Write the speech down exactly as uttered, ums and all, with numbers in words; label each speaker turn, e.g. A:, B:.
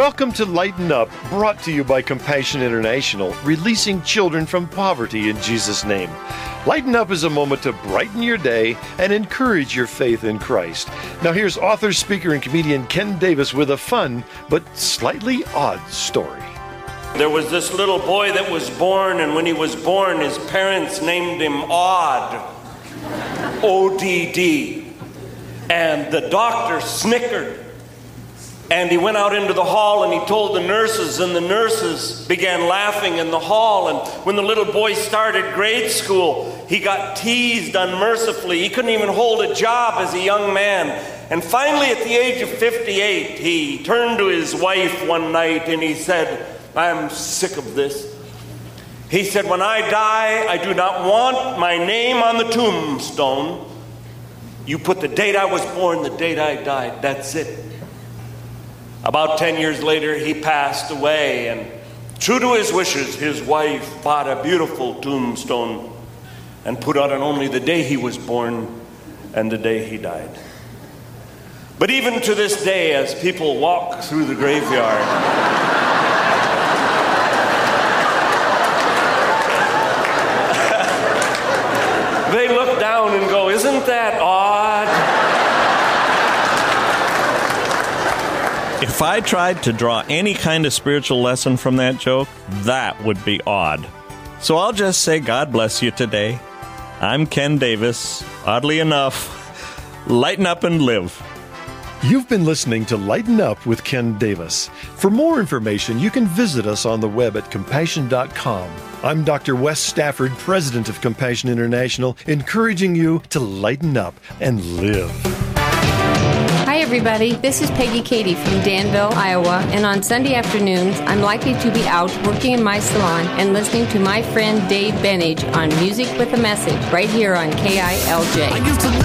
A: Welcome to Lighten Up, brought to you by Compassion International, releasing children from poverty in Jesus' name. Lighten Up is a moment to brighten your day and encourage your faith in Christ. Now here's author, speaker, and comedian Ken Davis with a fun but slightly odd story.
B: There was this little boy that was born, and when he was born, his parents named him Odd, O D D. And the doctor snickered. And he went out into the hall and he told the nurses, and the nurses began laughing in the hall. And when the little boy started grade school, he got teased unmercifully. He couldn't even hold a job as a young man. And finally, at the age of fifty-eight, he turned to his wife one night and he said, "I'm sick of this." He said, "When I die, I do not want my name on the tombstone. You put the date I was born, the date I died, that's it." About ten years later, he passed away, and true to his wishes, his wife bought a beautiful tombstone and put on it only the day he was born and the day he died. But even to this day, as people walk through the graveyard, they look down and go, "Isn't that odd?"
C: If I tried to draw any kind of spiritual lesson from that joke, that would be odd. So I'll just say God bless you today. I'm Ken Davis. Oddly enough, lighten up and live.
A: You've been listening to Lighten Up with Ken Davis. For more information, you can visit us on the web at compassion dot com. I'm Doctor Wes Stafford, President of Compassion International, encouraging you to lighten up and live.
D: Hi, everybody. This is Peggy Katie from Danville, Iowa, and on Sunday afternoons, I'm likely to be out working in my salon and listening to my friend Dave Benage on Music with a Message right here on K I L J.